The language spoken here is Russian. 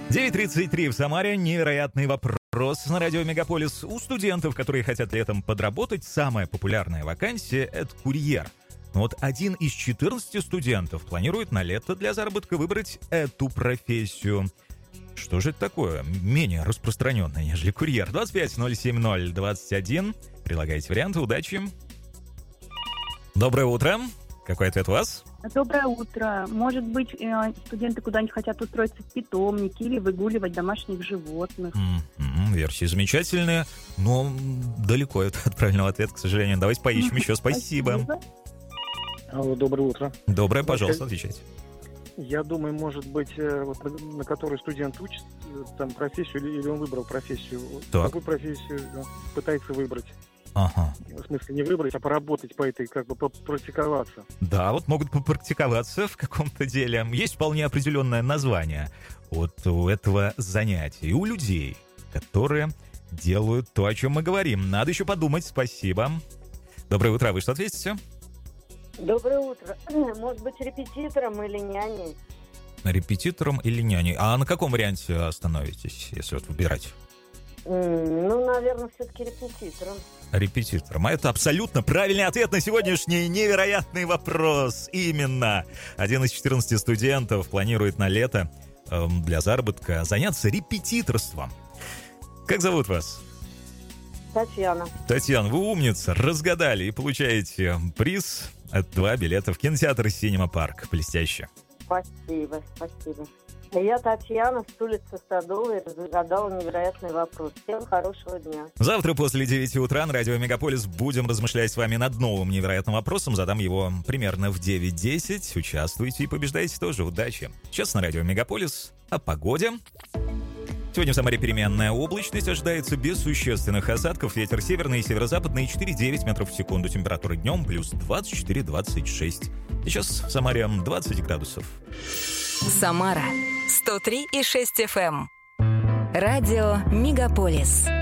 9:33 в Самаре. Невероятный вопрос на радио Мегаполис. У студентов, которые хотят летом подработать, самая популярная вакансия — это курьер. Но вот 1 из 14 студентов планирует на лето для заработка выбрать эту профессию. Что же это такое? Менее распространенное, нежели курьер. 25-070-21. Прилагайте варианты. Удачи. Доброе утро. Какой ответ у вас? Доброе утро. Может быть, студенты куда-нибудь хотят устроиться в питомники или выгуливать домашних животных. Версии замечательные, но далеко от правильного ответа, к сожалению. Давайте поищем еще. Спасибо. Алло, доброе утро. Доброе, пожалуйста, отвечайте. Я думаю, может быть, вот на которой студент учится, там профессию, или он выбрал профессию. Так. Какую профессию пытается выбрать? Ага. В смысле, не выбрать, а поработать по этой, как бы попрактиковаться. Да, вот могут попрактиковаться в каком-то деле. Есть вполне определенное название вот у этого занятия. И у людей, которые делают то, о чем мы говорим. Надо еще подумать. Спасибо. Доброе утро. Вы что ответите? Доброе утро. Может быть, репетитором или няней? Репетитором или няней? А на каком варианте остановитесь, если вот выбирать? Ну, наверное, все-таки репетитором. Репетитором. А это абсолютно правильный ответ на сегодняшний невероятный вопрос. Именно. 1 из 14 студентов планирует на лето для заработка заняться репетиторством. Как зовут вас? Татьяна. Татьяна, вы умница, разгадали и получаете приз от 2 билета в кинотеатр «Синема Парк». Блестяще. Спасибо. Я Татьяна с улицы Садовой, разгадала невероятный вопрос. Всем хорошего дня. Завтра после 9 утра на радио Мегаполис будем размышлять с вами над новым невероятным вопросом. Задам его примерно в 9:10. Участвуйте и побеждайте тоже. Удачи. Сейчас на радио Мегаполис о погоде. Сегодня в Самаре переменная облачность, ожидается без существенных осадков. Ветер северный и северо-западный 4,9 метров в секунду. Температура днем плюс 24-26. Сейчас в Самаре 20 градусов. Самара 103,6 FM. Радио Мегаполис.